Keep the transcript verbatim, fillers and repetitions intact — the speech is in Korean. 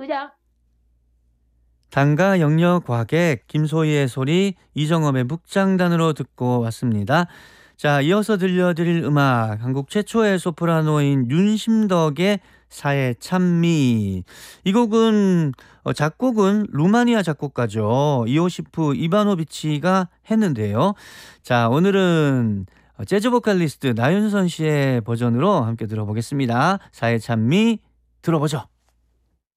그냥. 단가 영역 과객 김소희의 소리 이정업의 묵장단으로 듣고 왔습니다. 자, 이어서 들려드릴 음악 한국 최초의 소프라노인 윤심덕의 사회 찬미. 이 곡은 어, 작곡은 루마니아 작곡가죠. 이오시프 이바노비치가 했는데요. 자, 오늘은 어, 재즈 보컬리스트 나윤선 씨의 버전으로 함께 들어보겠습니다. 사회 찬미 들어보죠.